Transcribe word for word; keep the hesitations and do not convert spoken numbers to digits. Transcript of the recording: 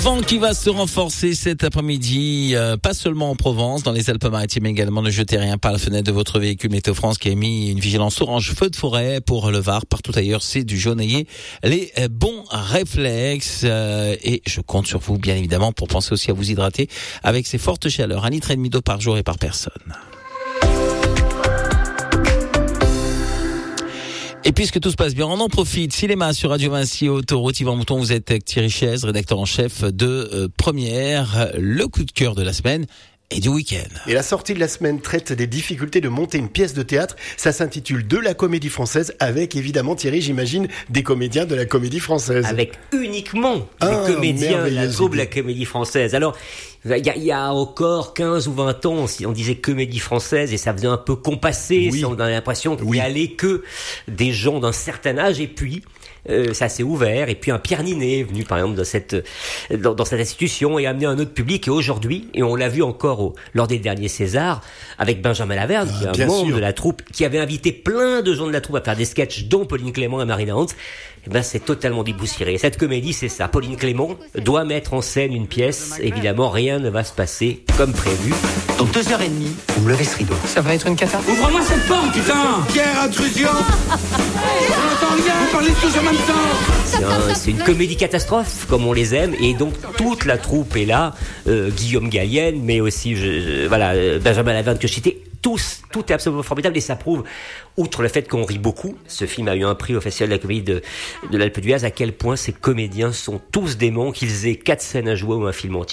vent qui va se renforcer cet après-midi, euh, pas seulement en Provence, dans les Alpes-Maritimes également. Ne jetez rien par la fenêtre de votre véhicule. Météo France qui a mis une vigilance orange feu de forêt pour le Var. Partout ailleurs, c'est du jaune. Ayez les bons réflexes. Euh, et je compte sur vous, bien évidemment, pour penser aussi à vous hydrater avec ces fortes chaleurs. Un litre et demi d'eau par jour et par personne. Et puisque tout se passe bien, on en profite. Cinéma sur Radio Vinci, Autoroute. Yvan Mouton, vous êtes avec Thierry Chaise, rédacteur en chef de euh, Première. Le coup de cœur de la semaine et du week-end. Et la sortie de la semaine traite des difficultés de monter une pièce de théâtre. Ça s'intitule De la Comédie Française, avec évidemment, Thierry, j'imagine, des comédiens de la Comédie Française. Avec uniquement ah, des comédiens de la troupe de idée. la Comédie Française. Alors, il y, y a encore quinze ou vingt ans, on disait Comédie Française et ça faisait un peu compassé. Oui. On avait l'impression qu'il oui. n'y allait que des gens d'un certain âge. Et puis, euh, ça s'est ouvert. Et puis, un Pierre Ninet est venu, par exemple, dans cette, dans, dans cette institution et a amené un autre public. Et aujourd'hui, et on l'a vu encore au, lors des derniers Césars, avec Benjamin Laverne, ah, qui est un membre sûr. de la troupe, qui avait invité plein de gens de la troupe à faire des sketchs, dont Pauline Clément et Marina Hans. Eh ben, c'est totalement déboussiéré. Cette comédie, c'est ça. Pauline Clément doit mettre en scène une pièce. Évidemment, rien ne va se passer comme prévu. Dans deux heures et demie, vous me levez ce rideau. Ça va être une cata. Ouvre-moi cette porte, putain! Pierre, intrusion! On entend rien, vous parlez tous en même temps! C'est, un, c'est une comédie catastrophe, comme on les aime. Et donc, toute la troupe est là. Euh, Guillaume Gallienne, mais aussi, je, je, voilà, Benjamin Laverne que je citais. Tous, tout est absolument formidable et ça prouve, outre le fait qu'on rit beaucoup, ce film a eu un prix au Festival de la Comédie de, de l'Alpe d'Huez, à quel point ces comédiens sont tous démons, qu'ils aient quatre scènes à jouer ou un film entier.